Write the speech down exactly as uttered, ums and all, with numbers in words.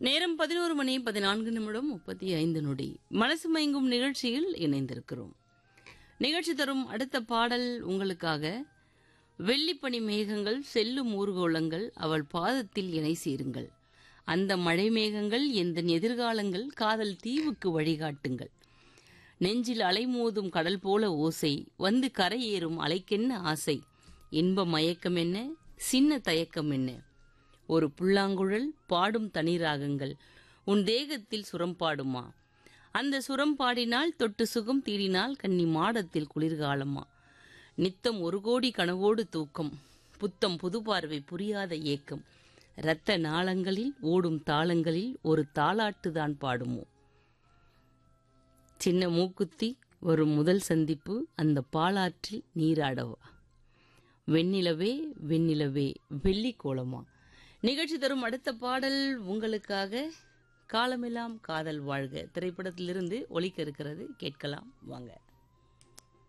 நேரம் பதினோரு மணி பதினான்கு நிமிடம் முப்பத்தி ஐந்து நொடி. மனசு மயங்கும் நிகழ்ச்சியில் இணைந்திருக்கிறோம். நிகழ்ச்சி தரும் அடுத்த பாடல் உங்களுக்காக. வெள்ளிப்பனி மேகங்கள் செல்லும் ஊர்கோளங்கள் அவள் பாதத்தில் இணை சேருங்கள். அந்த மழை மேகங்கள் எந்த எதிர்காலங்கள் காதல் தீவுக்கு வழிகாட்டுங்கள். நெஞ்சில் அலைமோதும் கடல் போல ஓசை வந்து கரையேறும் அலைக்கென்ன ஆசை. இன்ப மயக்கம் என்ன சின்ன தயக்கம் என்ன. ஒரு புல்லாங்குழல் பாடும் தனிராகங்கள் உன் தேகத்தில் சுரம் பாடுமா. அந்த சுரம் பாடினால் தொட்டு சுகம் தீடினால் கன்னி மாடத்தில் குளிர்காலமா. நித்தம் ஒரு கோடி கனவோடு தூக்கம் புத்தம் புது பார்வை புரியாத ஏக்கம். இரத்த நாளங்களில் ஓடும் தாளங்களில் ஒரு தாலாட்டுதான் பாடுமோ. சின்ன மூக்குத்தி வரும் முதல் சந்திப்பு அந்த பாலாற்றில் நீராடவா. வெண்ணிலவே வெண்ணிலவே வெள்ளி கோலமா. நிகழ்ச்சி தரும் அடுத்த பாடல் உங்களுக்காக. காலமெல்லாம் காதல் வாழ்க திரைப்படத்திலிருந்து ஒலிக்க இருக்கிறது, கேட்கலாம் வாங்க.